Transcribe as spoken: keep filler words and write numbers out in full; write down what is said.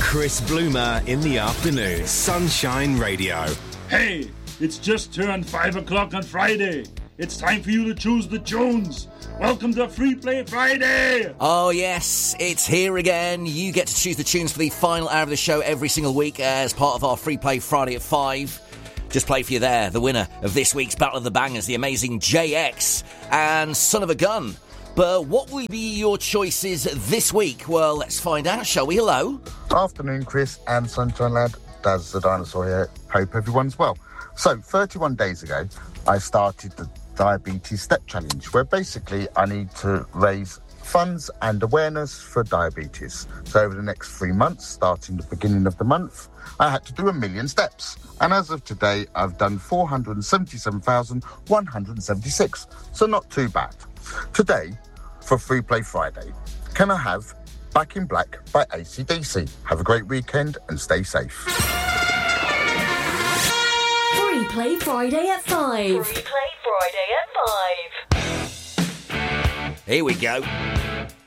Chris Bloomer in the afternoon. Sunshine Radio. Hey, it's just turned five o'clock on Friday. It's time for you to choose the tunes. Welcome to Free Play Friday. Oh, yes, it's here again. You get to choose the tunes for the final hour of the show every single week as part of our Free Play Friday at five. Just play for you there, the winner of this week's Battle of the Bangers, the amazing J X and Son of a Gun. But what will be your choices this week? Well, let's find out, shall we? Hello. Afternoon, Chris and Sunshine Lad. Daz the Dinosaur here. Hope everyone's well. So, thirty-one days ago, I started the Diabetes Step Challenge, where basically I need to raise funds and awareness for diabetes. So over the next three months, starting the beginning of the month, I had to do a million steps. And as of today, I've done four hundred seventy-seven thousand one hundred seventy-six. So not too bad. Today, for Free Play Friday, can I have Back in Black by A C D C? Have a great weekend and stay safe. Free Play Friday at five. Free Play Friday at five. Here we go.